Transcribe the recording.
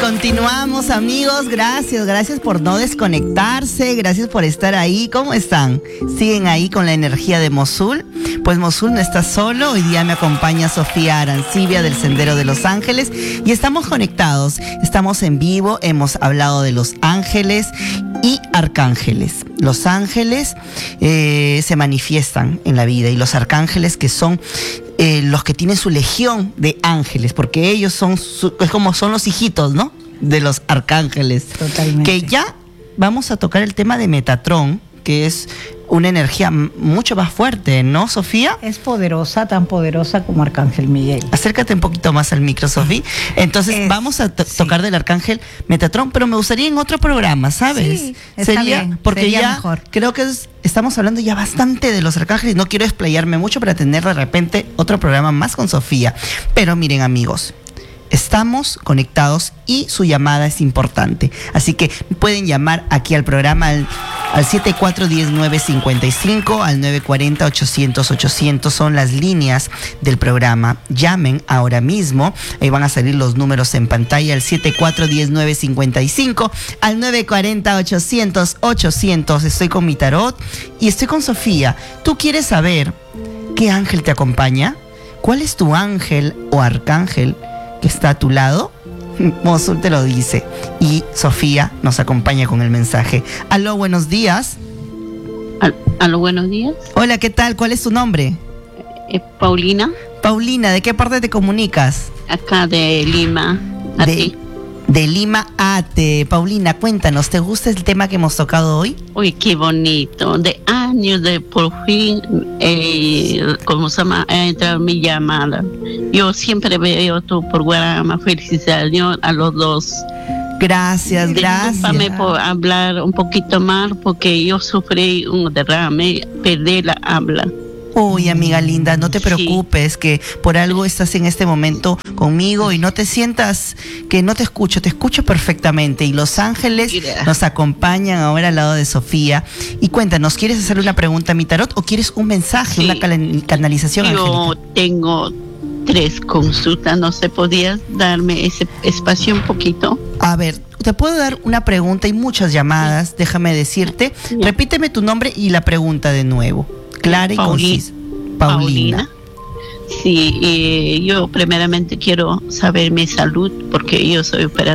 continuamos, amigos. Gracias por no desconectarse, gracias por estar ahí. ¿Cómo están? ¿Siguen ahí con la energía de Mosul? Pues Mosul no está solo. Hoy día me acompaña Sofía Arancibia del Sendero de los Ángeles y estamos conectados, estamos en vivo. Hemos hablado de los ángeles y arcángeles. Los ángeles se manifiestan en la vida y los arcángeles, que son los que tienen su legión de ángeles, porque ellos son es como son los hijitos, ¿no?, de los arcángeles. Totalmente. Que ya vamos a tocar el tema de Metatron, que es una energía mucho más fuerte, ¿no, Sofía? Es poderosa, tan poderosa como Arcángel Miguel. Acércate un poquito más al micro, Sofía. Entonces vamos a tocar del Arcángel Metatron, pero me gustaría en otro programa, ¿sabes? Sí, está bien, porque sería ya mejor. Creo que estamos hablando ya bastante de los arcángeles. No quiero explayarme mucho para tener de repente otro programa más con Sofía. Pero miren, amigos, estamos conectados y su llamada es importante. Así que pueden llamar aquí al programa al 741955, al 940-800-800. Son las líneas del programa. Llamen ahora mismo. Ahí van a salir los números en pantalla. Al 741955, al 940-800-800. Estoy con mi tarot y estoy con Sofía. ¿Tú quieres saber qué ángel te acompaña? ¿Cuál es tu ángel o arcángel que está a tu lado? Mosul te lo dice y Sofía nos acompaña con el mensaje. Aló, buenos días. Aló, buenos días. Hola, ¿qué tal? ¿Cuál es tu nombre? Paulina. Paulina, ¿de qué parte te comunicas? Acá de Lima. De Lima, Ate. Paulina, cuéntanos, ¿te gusta el tema que hemos tocado hoy? Uy, qué bonito. De años de por fin, ¿cómo se llama? Ha entrado mi llamada. Yo siempre veo tu programa. Felicidades a los dos. Gracias. Discúlpame por hablar un poquito más, porque yo sufrí un derrame, perdí la habla. Uy, amiga linda, no te preocupes, que por algo estás en este momento conmigo y no te sientas que no te escucho perfectamente. Y los ángeles nos acompañan ahora al lado de Sofía. Y cuéntanos, ¿quieres hacerle una pregunta a mi tarot o quieres un mensaje, una canalización angélica? Yo tengo 3 consultas, ¿no se podía darme ese espacio un poquito? A ver, te puedo dar una pregunta y muchas llamadas, déjame decirte. Repíteme tu nombre y la pregunta de nuevo. Clara y concisa. Paulina. Sí, yo primeramente quiero saber mi salud, porque yo soy operadora.